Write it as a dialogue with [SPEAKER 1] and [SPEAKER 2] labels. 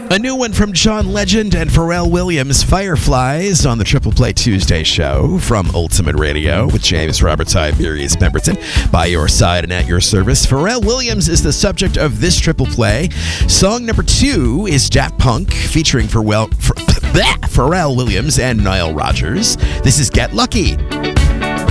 [SPEAKER 1] A new one from John Legend and Pharrell Williams, Fireflies, on the Triple Play Tuesday show from Ultimate Radio with James Robert Tiberius Pemberton. By your side and at your service, Pharrell Williams is the subject of this Triple Play. Song number 2 is Daft Punk featuring Pharrell Williams and Nile Rodgers. This is Get Lucky.